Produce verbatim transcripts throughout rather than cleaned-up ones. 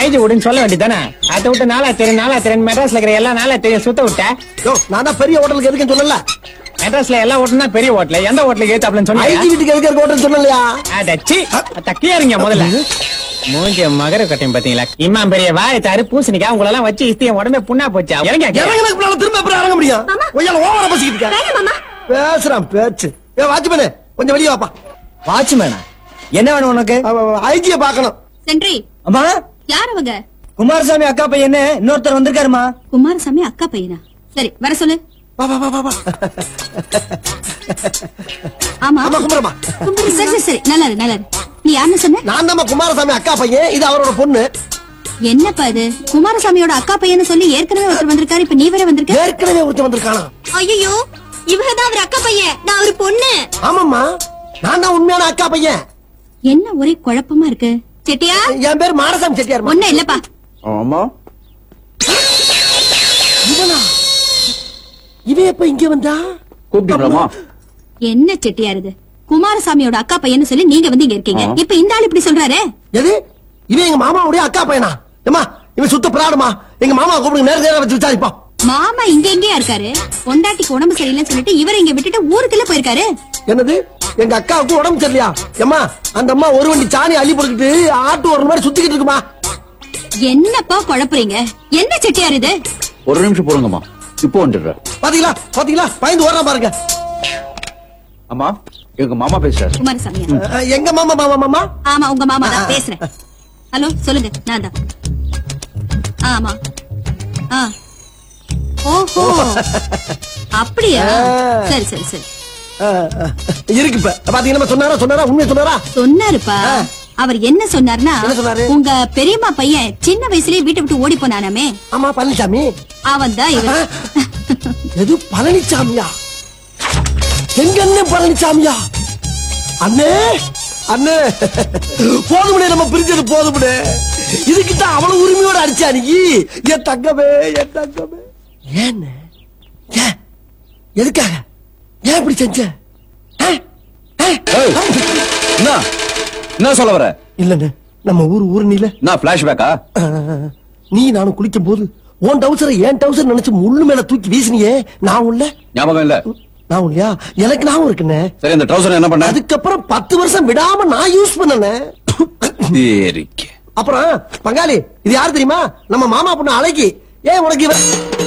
IG விடுன்னு சொல்ல வேண்டியதானே? அதை விட்டு நாளா தெரியும் நாளா தெரியும் மெட்ராஸ்ல இருக்கிற எல்லா நாளா தெரியும் சுத்த விட்ட. நான் தான் பெரிய ஹோட்டலுக்கு எதுக்குன்னு சொல்லல. மெட்ராஸ்ல எல்லா ஹோட்டலும் பெரிய ஹோட்டல். எந்த ஹோட்டலுக்கு ஏத்தாப்லன்னு சொன்னா ஐஜி வீட்டுக்கு எதுக்கு ஹோட்டல் சொல்லலையா? அடச்சி தக்கியா இருங்க முதல்ல. மூஞ்சி மகர கட்டையும் பாத்தீங்களா? இம்மா பெரிய வாய் தாரு பூசணிக்கா உங்களை எல்லாம் வச்சு இஸ்திய உடம்பே புண்ணா போச்சா? இறங்க திரும்ப எப்படி இறங்க முடியும்? ஓவரா பேசிக்கிட்டு பேசுறான் பேச்சு. ஏ வாட்ச்மேனே கொஞ்சம் வெளியே வாப்பா. வாட்ச்மேனா என்ன வேணும் உனக்கு? ஐஜிய பாக்கணும். சென்றி அம்மா யார் அவங்க? குமாரசாமி அக்கா பையன் இன்னொருத்தர் வந்திருக்காருமா. குமாரசாமி அக்கா பையனா? சரி வர சொல்லு. வா வா வா வா. ஆமா ஆமா குமாரமா. சரி சரி சரி நல்லா இரு நல்லா இரு. நீ யாருன்னு சொன்ன? நான் தான் குமாரசாமி அக்கா பையன். இது அவரோட பொண்ணு. என்னப்பா இது? குமாரசாமியோட அக்கா பையன்னு சொல்லி ஏற்கனவே ஒருத்தர் வந்திருக்காரு, இப்ப நீ வேற வந்திருக்க. ஏற்கனவே ஒருத்தர் வந்திருக்கானா? ஐயோ இவங்கதான் அவர் அக்கா பையன், நான் ஒரு பொண்ணு. ஆமாம்மா நான் தான் உண்மையான அக்கா பையன். என்ன ஒரே குழப்பமா இருக்கு. செட்டியா என் பேர் மாரசாமி செட்டியார். ஒண்ணு இல்லப்பா. ஆமா இவனா? இவன் எப்ப இங்க வந்தா? கூப்பிடுறோமா? என்ன செட்டியார் இது? குமாரசாமியோட அக்கா பையன்னு சொல்லி நீங்க வந்து இங்க இருக்கீங்க, இப்ப இந்த ஆள் இப்படி சொல்றாரு. எது? இவன் எங்க மாமாவுடைய அக்கா பையனா? ஏமா இவன் சுத்த பிராடுமா? எங்க மாமா கூப்பிடுங்க, நேர நேரம் வச்சு விசாரிப்போம். மாமா இங்க எங்கேயா இருக்காரு? பொண்டாட்டிக்கு உடம்பு சரியில்லைன்னு சொல்லிட்டு இவரை இங்க விட்டுட்டு ஊருக்குள்ள போயிருக்காரு. என்னது? எங்க அக்காவுக்கு உடம்பு சரியில்லையா? ஏமா அந்த அம்மா ஒரு வண்டி சாணி அள்ளி போட்டுக்கிட்டு ஆட்டு ஒரு மாதிரி சுத்திக்கிட்டு இருக்குமா? என்னப்பா குழப்புறீங்க? என்ன செட்டியார் இது? ஒரு நிமிஷம் போறங்கம்மா, இப்போ வந்துடுறேன். பாத்தீங்களா பாத்தீங்களா பயந்து ஓடுறா பாருங்க. அம்மா எங்க மாமா பேசுறாரு. குமாரசாமியா? அஹ், எங்க மாமா மாமா மாமா ஆமா உங்க மாமா தான் பேசுறேன். ஹலோ சொல்லுங்க, நான் தான். ஆமா ஆ ஓஹோ அப்படியா? சரி சரி சரி அஹ், அஹ், இருக்கு. இப்ப பாத்தீங்கன்னா சொன்னாரா சொன்னாரா உண்மையை சொன்னாரா? சொன்னாருப்பா. அவர் என்ன சொன்னார்னா, என்ன சொன்னாரு? உங்க பெரியம்மா பையன் சின்ன வயசுலயே வீட்டை விட்டு ஓடி போனானாமே, ஆமா பழனிசாமி. அவன் தான் இவர். எது பழனிசாமியா? எங்க அண்ணன் பழனிசாமியா? அண்ணே அண்ணே போதுமுடே, நம்ம பிரிஞ்சது போதுமுடே. இதுக்கிட்ட அவ்வளவு உரிமையோட அடிச்சா நீ. என் தங்கமே என் தங்கமே. ஏன் ஏன் எதுக்காக ஏன் இப்படி செஞ்ச? என்ன என்ன சொல்ல வர? இல்லன்னு நம்ம ஊர் ஊர் நீல நான் பிளாஷ்பேக்கா? நீ நானும் குளிக்கும் போது உன் டவுசரை ஏன் டவுசர் நினைச்சு முள்ளு மேல தூக்கி வீசினியே, நான் உள்ள ஞாபகம் இல்ல? நான் இல்லையா? எனக்கு ஞாபகம் இருக்குண்ணே. சரி இந்த ட்ரவுசர் என்ன பண்ண? அதுக்கப்புறம் பத்து வருஷம் விடாம நான் யூஸ் பண்ணனே. அப்புறம் பங்காளி இது யாரு தெரியுமா? நம்ம மாமா பொண்ணு அழகி. ஏன் உனக்கு இவ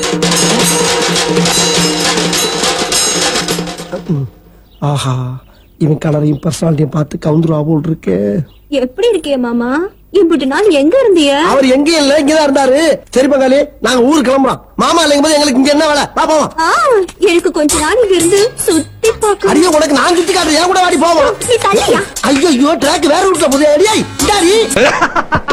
ஆஹா இவன் கலரையும் பர்சனாலிட்டியும் பார்த்து கவுந்துருவா போல் இருக்கு. எப்படி இருக்கே மாமா? இப்படி நாள் எங்க இருந்திய? அவர் எங்கேயும் இல்ல, இங்கதான் இருந்தாரு. சரி பங்காளி நாங்க ஊருக்கு கிளம்புறோம். மாமா இல்லைங்க போது எங்களுக்கு இங்க என்ன வேலை? பாப்போம். எனக்கு கொஞ்ச நாள் இங்க இருந்து சுத்தி பார்க்க. அடியே உனக்கு நான் சுத்தி காட்டுறேன், என் கூட வாடி போவோம். நீ தள்ளியா? ஐயோ ட்ராக் வேற ரூட்ல போதே. அடியே